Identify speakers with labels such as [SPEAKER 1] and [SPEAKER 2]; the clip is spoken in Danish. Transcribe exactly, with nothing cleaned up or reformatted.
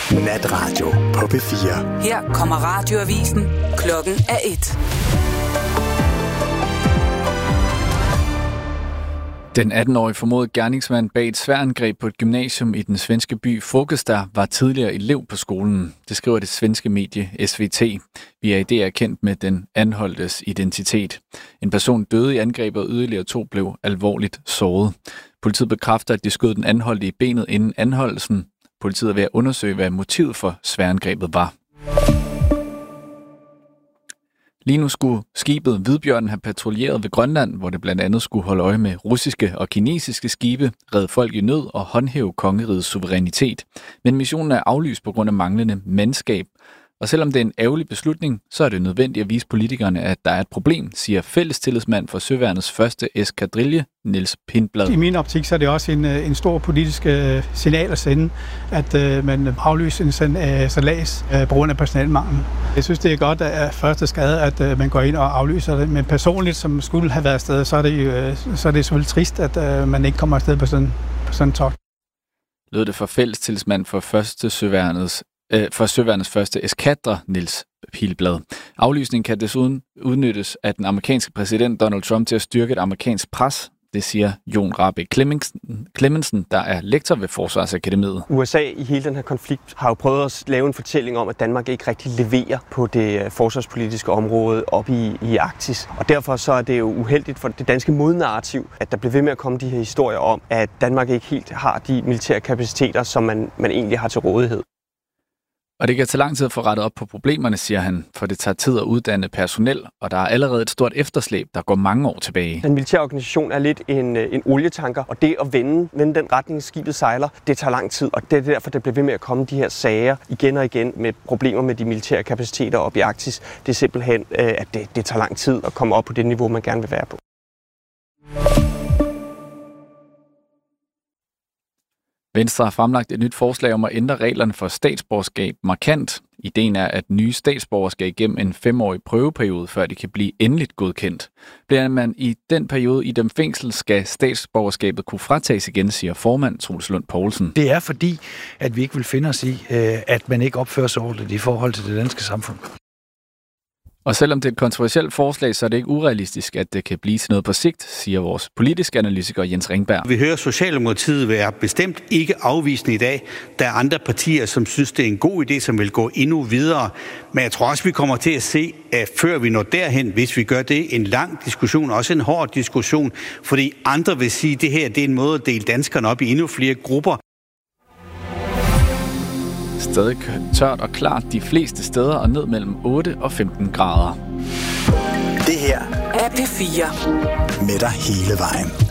[SPEAKER 1] Natradio på P fire.
[SPEAKER 2] Her kommer radioavisen. Klokken er et.
[SPEAKER 3] Den atten-årige formodede gerningsmand bag et sværangreb på et gymnasium i den svenske by Fågelsta var tidligere elev på skolen. Det skriver det svenske medie S V T. Vi er i det erkendt med den anholdtes identitet. En person døde i angrebet, og yderligere to blev alvorligt såret. Politiet bekræfter, at de skød den anholdte i benet inden anholdelsen. Politiet er ved at undersøge, hvad motivet for sværangrebet var. Lige nu skulle skibet Hvidbjørnen have patruljeret ved Grønland, hvor det blandt andet skulle holde øje med russiske og kinesiske skibe, redde folk i nød og håndhæve kongerigets suverænitet. Men missionen er aflyst på grund af manglende mandskab. Og selvom det er en ærgerlig beslutning, så er det nødvendigt at vise politikerne, at der er et problem, siger fællestillidsmand for Søværnets første eskadrille, Niels Pindblad.
[SPEAKER 4] I min optik så er det også en, en stor politisk uh, signal at sende, at uh, man aflyser en sådan uh, salas uh, på grund af personalmangel. Jeg synes, det er godt at første skade, at uh, man går ind og aflyser det, men personligt, som skulle have været afsted, så er det, uh, så er det selvfølgelig trist, at uh, man ikke kommer afsted på sådan, på sådan en togt.
[SPEAKER 3] Lød det for fællestillidsmand for første Søværnets for Søværnets første eskadre, Niels Pindblad. Aflysningen kan desuden udnyttes af den amerikanske præsident Donald Trump til at styrke et amerikansk pres. Det siger Jon Rabeck Clemmensen, der er lektor ved Forsvarsakademiet.
[SPEAKER 5] U S A i hele den her konflikt har jo prøvet at lave en fortælling om, at Danmark ikke rigtig leverer på det forsvarspolitiske område op i, i Arktis. Og derfor så er det jo uheldigt for det danske modnarrativ, at der bliver ved med at komme de her historier om, at Danmark ikke helt har de militære kapaciteter, som man, man egentlig har til rådighed.
[SPEAKER 3] Og det kan tage lang tid at få rettet op på problemerne, siger han, for det tager tid at uddanne personel, og der er allerede et stort efterslæb, der går mange år tilbage.
[SPEAKER 5] Den militære organisation er lidt en, en olietanker, og det at vende, vende den retning, skibet sejler, det tager lang tid, og det er derfor, der bliver ved med at komme de her sager igen og igen med problemer med de militære kapaciteter op i Arktis. Det er simpelthen, at det, det tager lang tid at komme op på det niveau, man gerne vil være på.
[SPEAKER 3] Venstre har fremlagt et nyt forslag om at ændre reglerne for statsborgerskab markant. Ideen er, at nye statsborgere skal igennem en femårig prøveperiode, før de kan blive endeligt godkendt. Bliver man i den periode i dem fængsel, skal statsborgerskabet kunne fratages igen, siger formand Troels Lund Poulsen.
[SPEAKER 6] Det er fordi, at vi ikke vil finde os i, at man ikke opfører sig ordentligt i forhold til det danske samfund.
[SPEAKER 3] Og selvom det er et kontroversielt forslag, så er det ikke urealistisk, at det kan blive til noget på sigt, siger vores politiske analytiker Jens Ringberg.
[SPEAKER 7] Vi hører Socialdemokratiet være bestemt ikke afvisende i dag. Der er andre partier, som synes, det er en god idé, som vil gå endnu videre. Men jeg tror også, vi kommer til at se, at før vi når derhen, hvis vi gør det, en lang diskussion, også en hård diskussion, fordi andre vil sige, at det her det er en måde at dele danskerne op i endnu flere grupper.
[SPEAKER 3] Stadig tørt og klart de fleste steder og ned mellem otte og femten grader.
[SPEAKER 1] Det her
[SPEAKER 2] er P fire.
[SPEAKER 1] Med dig hele vejen.